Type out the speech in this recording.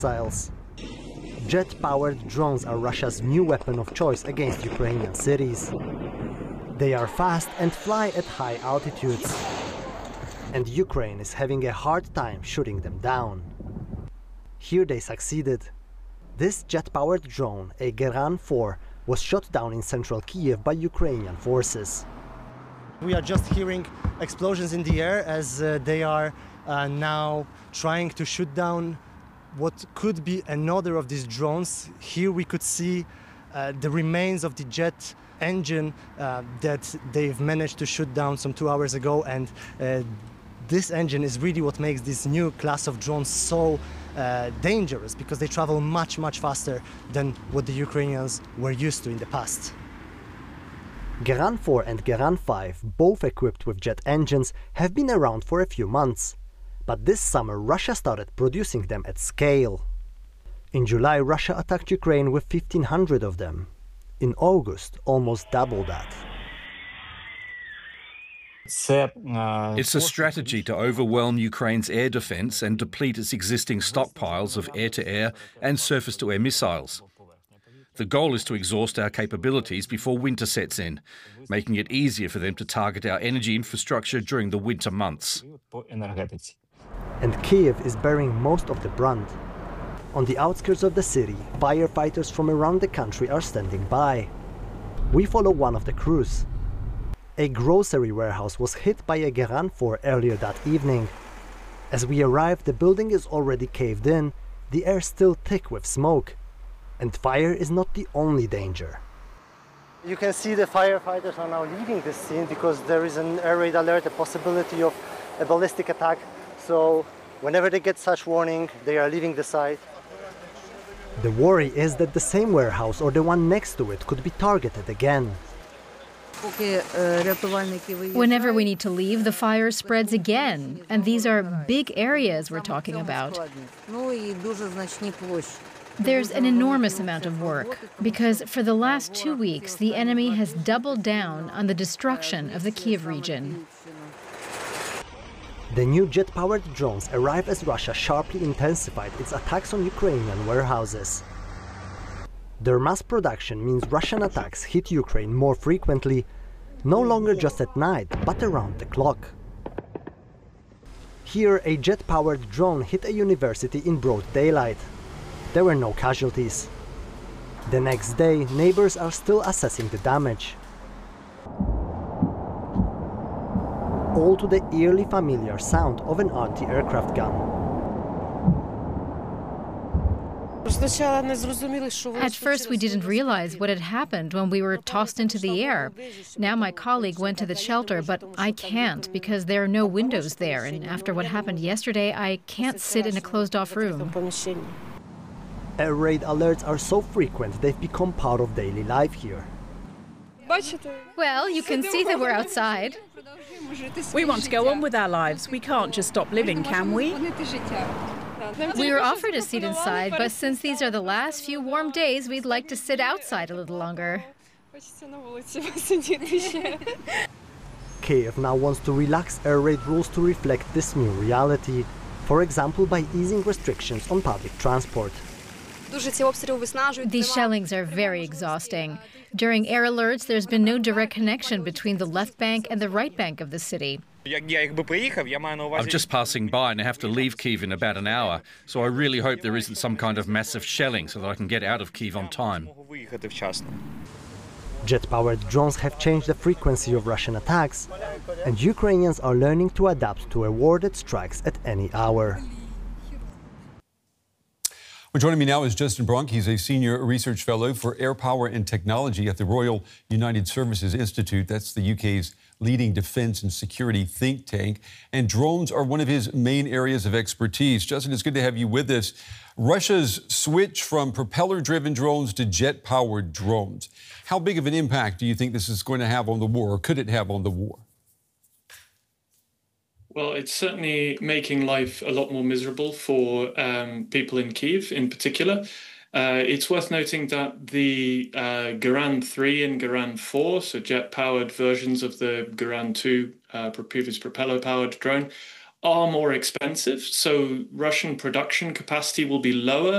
missiles. Jet-powered drones are Russia's new weapon of choice against Ukrainian cities. They are fast and fly at high altitudes. And Ukraine is having a hard time shooting them down. Here they succeeded. This jet-powered drone, a Geran 4, was shot down in central Kiev by Ukrainian forces. We are just hearing explosions in the air as they are now trying to shoot down what could be another of these drones. Here we could see the remains of the jet engine that they've managed to shoot down some 2 hours ago, and this engine is really what makes this new class of drones so dangerous, because they travel much faster than what the Ukrainians were used to in the past. Geran 4 and Geran 5, both equipped with jet engines, have been around for a few months. But this summer Russia started producing them at scale. In July, Russia attacked Ukraine with 1,500 of them. In August, almost double that. It's a strategy to overwhelm Ukraine's air defence and deplete its existing stockpiles of air-to-air and surface-to-air missiles. The goal is to exhaust our capabilities before winter sets in, making it easier for them to target our energy infrastructure during the winter months. And Kiev is bearing most of the brunt. On the outskirts of the city, firefighters from around the country are standing by. We follow one of the crews. A grocery warehouse was hit by a Geran 4 earlier that evening. As we arrive, the building is already caved in, the air still thick with smoke. And fire is not the only danger. You can see the firefighters are now leaving this scene because there is an air raid alert, a possibility of a ballistic attack. So whenever they get such warning, they are leaving the site. The worry is that the same warehouse or the one next to it could be targeted again. Whenever we need to leave, the fire spreads again. And these are big areas we're talking about. There's an enormous amount of work, because for the last 2 weeks, the enemy has doubled down on the destruction of the Kiev region. The new jet-powered drones arrive as Russia sharply intensified its attacks on Ukrainian warehouses. Their mass production means Russian attacks hit Ukraine more frequently, no longer just at night, but around the clock. Here, a jet-powered drone hit a university in broad daylight. There were no casualties. The next day, neighbors are still assessing the damage. All to the eerily familiar sound of an anti-aircraft gun. At first, we didn't realize what had happened when we were tossed into the air. Now my colleague went to the shelter, but I can't because there are no windows there. And after what happened yesterday, I can't sit in a closed-off room. Air raid alerts are so frequent they've become part of daily life here. Well, you can see that we're outside. We want to go on with our lives. We can't just stop living, can we? We were offered a seat inside, but since these are the last few warm days, we'd like to sit outside a little longer. Kiev now wants to relax air raid rules to reflect this new reality, for example by easing restrictions on public transport. These shellings are very exhausting. During air alerts, there's been no direct connection between the left bank and the right bank of the city. I'm just passing by and I have to leave Kyiv in about an hour, so I really hope there isn't some kind of massive shelling so that I can get out of Kyiv on time. Jet-powered drones have changed the frequency of Russian attacks, and Ukrainians are learning to adapt to a war that strikes at any hour. Well, joining me now is Justin Brunk. He's a senior research fellow for air power and technology at the Royal United Services Institute. That's the UK's leading defense and security think tank. And drones are one of his main areas of expertise. Justin, it's good to have you with us. Russia's switch from propeller-driven drones to jet-powered drones. How big of an impact do you think this is going to have on the war, or could it have on the war? Well, it's certainly making life a lot more miserable for people in Kyiv in particular. It's worth noting that the Geran 3 and Geran 4, so jet-powered versions of the Geran 2 previous propeller-powered drone, are more expensive. So Russian production capacity will be lower